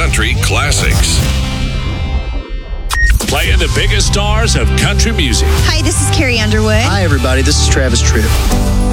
country classics. Playing the biggest stars of country music. Hi, this is Carrie Underwood. Hi, everybody. This is Travis Tritt.